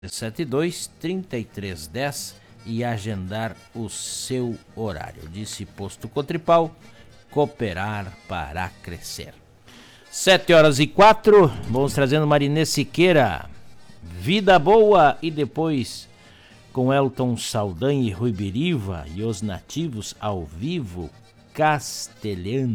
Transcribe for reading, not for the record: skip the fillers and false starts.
72-3310 e agendar o seu horário. Disse Posto Cotripal, cooperar para crescer. 7h04, vamos trazendo Marinê Siqueira, Vida Boa, e depois com Elton Saldanha e Rui Biriva e os Nativos ao vivo, Castelhano.